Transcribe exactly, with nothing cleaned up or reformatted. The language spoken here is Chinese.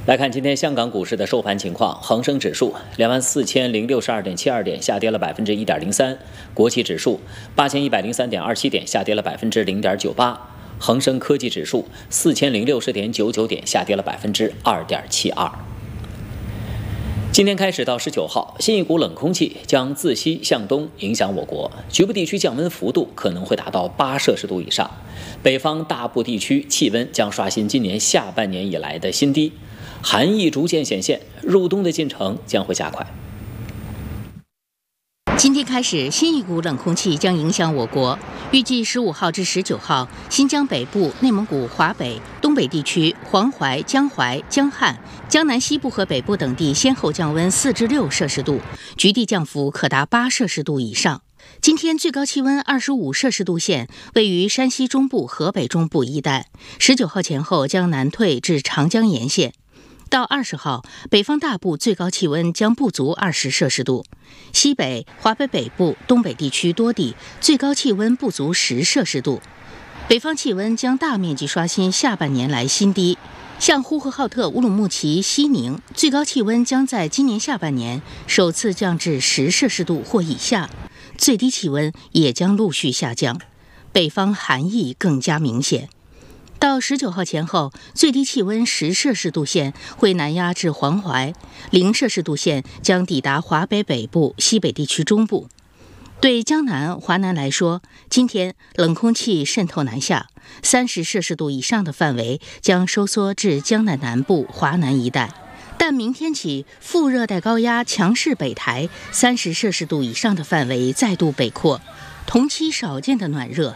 来看今天香港股市的收盘情况，恒生指数两万四千零六十二点七二点，下跌了百分之一点零三；国企指数八千一百零三点二七点，下跌了百分之零点九八；恒生科技指数四千零六十点九九点，下跌了百分之二点七二。今天开始到十九号，新一股冷空气将自西向东影响我国，局部地区降温幅度可能会达到八摄氏度以上，北方大部地区气温将刷新今年下半年以来的新低。寒意逐渐显现，入冬的进程将会加快。 今天开始，新一股冷空气将影响我国，预计十五号至十九号，新疆北部、内蒙古、华北、东北地区、黄淮、江淮、江汉、江南西部和北部等地先后降温四至六摄氏度，局地降幅可达八摄氏度以上。今天最高气温二十五摄氏度线位于山西中部、河北中部一带，十九号前后将南退至长江沿线。到二十号，北方大部最高气温将不足二十摄氏度，西北、华北北部、东北地区多地最高气温不足十摄氏度，北方气温将大面积刷新下半年来新低。像呼和浩特、乌鲁木齐、西宁，最高气温将在今年下半年首次降至十摄氏度或以下，最低气温也将陆续下降，北方寒意更加明显。到十九号前后，最低气温十摄氏度线会南压至黄淮，零摄氏度线将抵达华北北部、西北地区中部。对江南、华南来说，今天冷空气渗透南下，三十摄氏度以上的范围将收缩至江南南部、华南一带。但明天起，副热带高压强势北抬，三十摄氏度以上的范围再度北扩。同期少见的暖热